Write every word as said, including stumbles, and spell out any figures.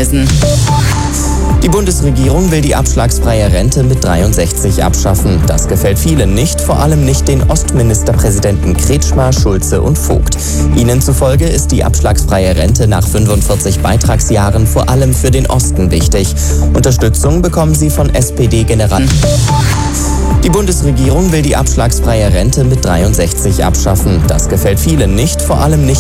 Reisen. Die Bundesregierung will die abschlagsfreie Rente mit dreiundsechzig abschaffen. Das gefällt vielen nicht, vor allem nicht den Ostministerpräsidenten Kretschmer, Schulze und Vogt. Ihnen zufolge ist die abschlagsfreie Rente nach fünfundvierzig Beitragsjahren vor allem für den Osten wichtig. Unterstützung bekommen sie von S P D-General. Die Bundesregierung will die abschlagsfreie Rente mit dreiundsechzig abschaffen. Das gefällt vielen nicht, vor allem nicht